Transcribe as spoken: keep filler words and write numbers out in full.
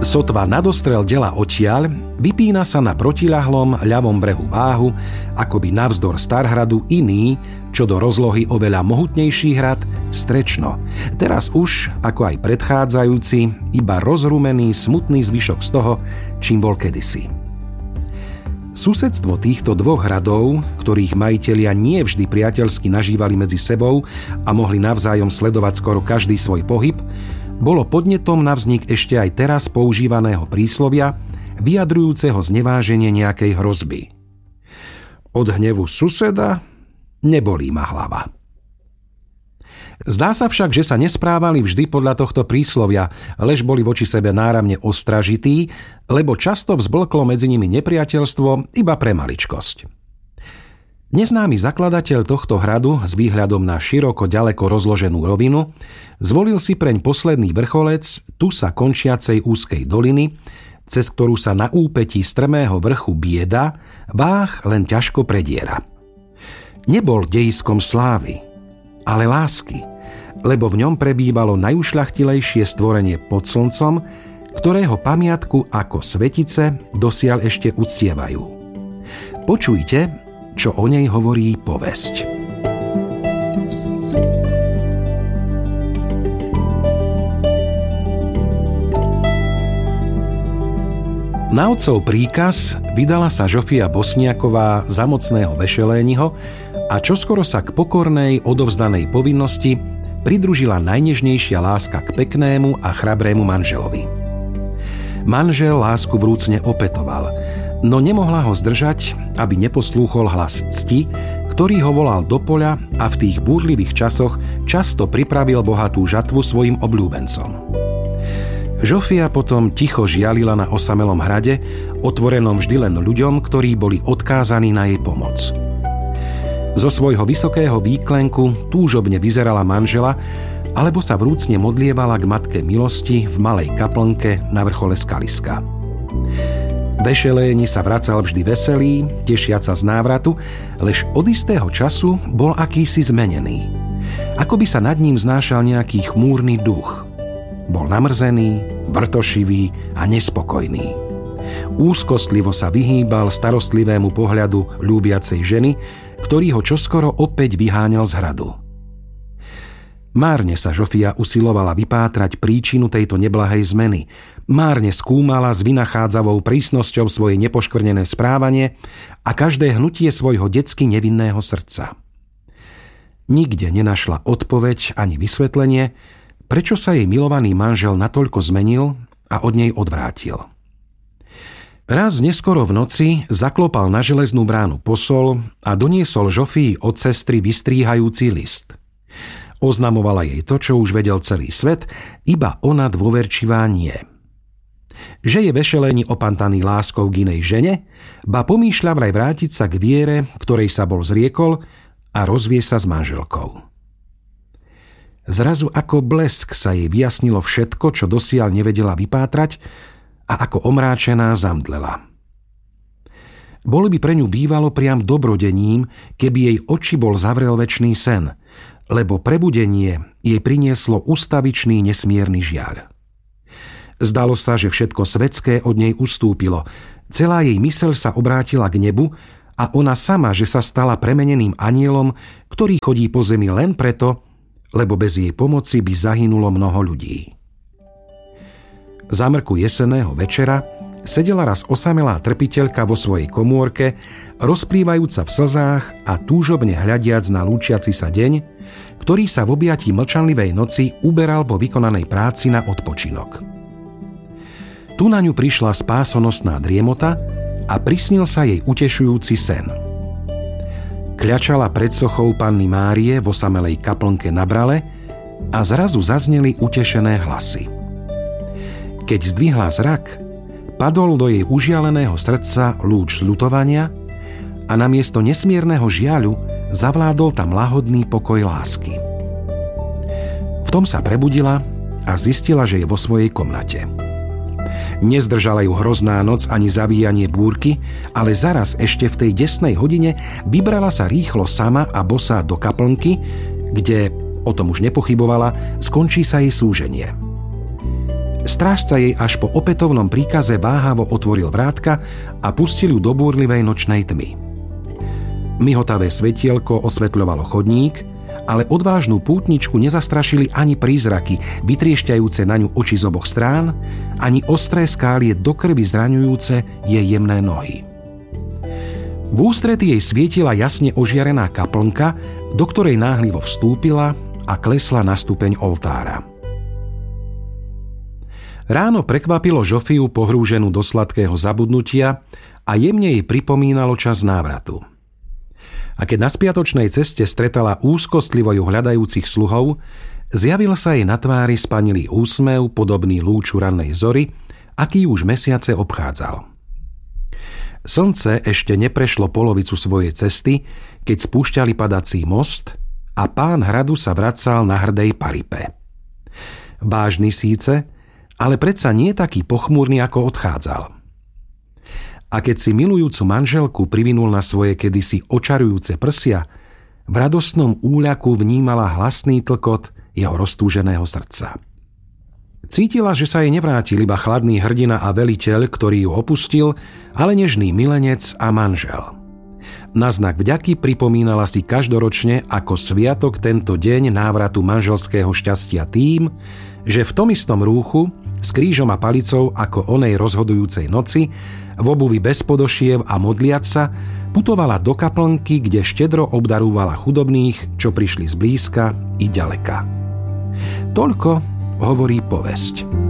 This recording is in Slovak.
Sotva nadostrel dela odtiaľ, vypína sa na protiľahlom ľavom brehu váhu, akoby navzdor Starhradu iný, čo do rozlohy oveľa mohutnejší hrad, Strečno. Teraz už, ako aj predchádzajúci, iba rozrumený, smutný zvyšok z toho, čím bol kedysi. Susedstvo týchto dvoch hradov, ktorých majitelia nie vždy priateľsky nažívali medzi sebou a mohli navzájom sledovať skoro každý svoj pohyb, bolo podnetom na vznik ešte aj teraz používaného príslovia, vyjadrujúceho zneváženie nejakej hrozby. Od hnevu suseda nebolí ma hlava. Zdá sa však, že sa nesprávali vždy podľa tohto príslovia, lež boli voči sebe náramne ostražití, lebo často vzblklo medzi nimi nepriateľstvo iba pre maličkosť. Neznámy zakladateľ tohto hradu s výhľadom na široko ďaleko rozloženú rovinu zvolil si preň posledný vrcholec, tu sa končiacej úzkej doliny, cez ktorú sa na úpetí strmého vrchu bieda, váh len ťažko prediera. Nebol dejiskom slávy, ale lásky, lebo v ňom prebývalo najušľachtilejšie stvorenie pod slncom, ktorého pamiatku ako svetice dosiaľ ešte uctievajú. Počujte, čo o nej hovorí povesť. Na otcov príkaz vydala sa Žofia Bosniaková za mocného Vešeléniho a čoskoro sa k pokornej, odovzdanej povinnosti pridružila najnežnejšia láska k peknému a chrabrému manželovi. Manžel lásku vrúcne opetoval, no nemohla ho zdržať, aby neposlúchol hlas cti, ktorý ho volal do poľa a v tých búrlivých časoch často pripravil bohatú žatvu svojim obľúbencom. Žofia potom ticho žialila na osamelom hrade, otvorenom vždy len ľuďom, ktorí boli odkázaní na jej pomoc. Zo svojho vysokého výklenku túžobne vyzerala manžela, alebo sa vrúcne modlievala k matke milosti v malej kaplnke na vrchole skaliska. Vešeléni sa vracal vždy veselý, tešiaca z návratu, lež od istého času bol akýsi zmenený. Ako by sa nad ním znášal nejaký chmúrny duch. Bol namrzený, vrtošivý a nespokojný. Úzkostlivo sa vyhýbal starostlivému pohľadu ľúbiacej ženy, ktorý ho čoskoro opäť vyháňal z hradu. Márne sa Žofia usilovala vypátrať príčinu tejto neblahej zmeny. Márne skúmala s vynachádzavou prísnosťou svoje nepoškvrnené správanie a každé hnutie svojho detsky nevinného srdca. Nikde nenašla odpoveď ani vysvetlenie, prečo sa jej milovaný manžel natoľko zmenil a od nej odvrátil. Raz neskoro v noci zaklopal na železnú bránu posol a doniesol Žofii od sestry vystríhajúci list. Oznamovala jej to, čo už vedel celý svet, iba ona dôverčivá nie. Že je Vešeléni opantaný láskou k inej žene, ba pomýšľa vraj vrátiť sa k viere, ktorej sa bol zriekol, a rozvie sa s manželkou. Zrazu ako blesk sa jej vyjasnilo všetko, čo dosiaľ nevedela vypátrať, a ako omráčená zamdlela. Bolo by pre ňu bývalo priam dobrodením, keby jej oči bol zavrel večný sen, lebo prebudenie jej prinieslo ustavičný nesmierny žiaľ. Zdalo sa, že všetko svetské od nej ustúpilo, celá jej myseľ sa obrátila k nebu a ona sama, že sa stala premeneným anielom, ktorý chodí po zemi len preto, lebo bez jej pomoci by zahynulo mnoho ľudí. Za mrku jesenného večera sedela raz osamelá trpiteľka vo svojej komórke, rozplývajúca v slzách a túžobne hľadiac na lúčiaci sa deň, ktorý sa v objatí mlčanlivej noci uberal po vykonanej práci na odpočinok. Tu na ňu prišla spásonosná driemota a prisnil sa jej utešujúci sen. Kľačala pred sochou Panny Márie v osamelej kaplnke na brale a zrazu zazneli utešené hlasy. Keď zdvihla zrak, padol do jej užialeného srdca lúč zľutovania a namiesto nesmierneho žiaľu zavládol tam lahodný pokoj lásky. V tom sa prebudila a zistila, že je vo svojej komnate. Nezdržala ju hrozná noc ani zavíjanie búrky, ale zaraz ešte v tej desnej hodine vybrala sa rýchlo sama a bosá do kaplnky, kde, o tom už nepochybovala, skončí sa jej súženie. Strážca jej až po opätovnom príkaze váhavo otvoril vrátka a pustil ju do búrlivej nočnej tmy. Mihotavé svetielko osvetľovalo chodník, ale odvážnu pútničku nezastrašili ani prízraky, vytriešťajúce na ňu oči z oboch strán, ani ostré skálie do krvi zraňujúce jej jemné nohy. V ústrety jej svietila jasne ožiarená kaplnka, do ktorej náhlivo vstúpila a klesla na stupeň oltára. Ráno prekvapilo Žofiu pohrúženú do sladkého zabudnutia a jemne jej pripomínalo čas návratu. A keď na spiatočnej ceste stretala úzkostlivo ju hľadajúcich sluhov, zjavil sa jej na tvári spanilý úsmev, podobný lúču rannej zory, aký už mesiace obchádzal. Slnce ešte neprešlo polovicu svojej cesty, keď spúšťali padací most a pán hradu sa vracal na hrdej paripe. Vážny síce, ale predsa nie taký pochmúrny, ako odchádzal. A keď si milujúcu manželku privinul na svoje kedysi očarujúce prsia, v radostnom úľaku vnímala hlasný tlkot jeho roztúženého srdca. Cítila, že sa jej nevrátil iba chladný hrdina a veliteľ, ktorý ju opustil, ale nežný milenec a manžel. Na znak vďaky pripomínala si každoročne ako sviatok tento deň návratu manželského šťastia tým, že v tom istom rúchu, s krížom a palicou ako onej rozhodujúcej noci, v obuvi bez podošiev a modliac sa, putovala do kaplnky, kde štedro obdarúvala chudobných, čo prišli zblízka i ďaleka. Toľko hovorí povesť.